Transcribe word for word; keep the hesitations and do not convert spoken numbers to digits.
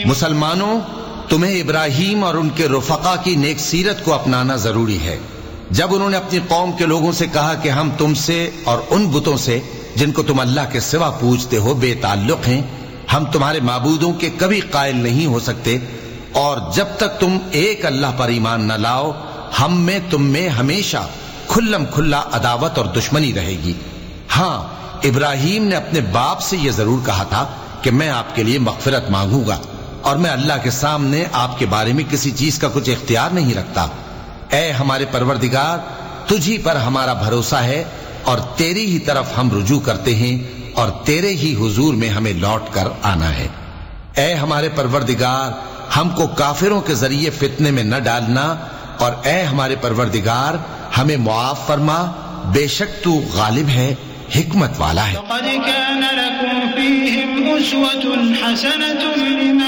مسلمانوں، تمہیں ابراہیم اور ان کے رفقا کی نیک سیرت کو اپنانا ضروری ہے۔ جب انہوں نے اپنی قوم کے لوگوں سے کہا کہ ہم تم سے اور ان بتوں سے جن کو تم اللہ کے سوا پوجتے ہو بے تعلق ہیں، ہم تمہارے معبودوں کے کبھی قائل نہیں ہو سکتے، اور جب تک تم ایک اللہ پر ایمان نہ لاؤ ہم میں تم میں ہمیشہ کھلم کھلا عداوت اور دشمنی رہے گی۔ ہاں، ابراہیم نے اپنے باپ سے یہ ضرور کہا تھا کہ میں آپ کے لیے مغفرت مانگوں گا، اور میں اللہ کے سامنے آپ کے بارے میں کسی چیز کا کچھ اختیار نہیں رکھتا۔ اے ہمارے پروردگار، تجھی پر ہمارا بھروسہ ہے اور تیری ہی طرف ہم رجوع کرتے ہیں اور تیرے ہی حضور میں ہمیں لوٹ کر آنا ہے۔ اے ہمارے پروردگار، ہم کو کافروں کے ذریعے فتنے میں نہ ڈالنا، اور اے ہمارے پروردگار ہمیں معاف فرما، بے شک تو غالب ہے، حکمت والا ہے۔ لقد كان لكم فيهم أسوة حسنة لمن